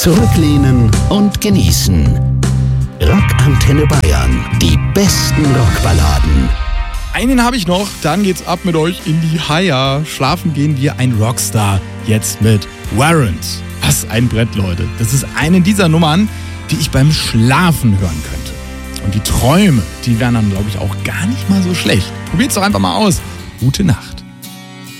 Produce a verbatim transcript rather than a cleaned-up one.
Zurücklehnen und genießen. Rockantenne Bayern. Die besten Rockballaden. Einen habe ich noch, dann geht's ab mit euch in die Haia. Schlafen gehen wir ein Rockstar. Jetzt mit Warrant. Was ein Brett, Leute. Das ist eine dieser Nummern, die ich beim Schlafen hören könnte. Und die Träume, die wären dann, glaube ich, auch gar nicht mal so schlecht. Probiert's doch einfach mal aus. Gute Nacht.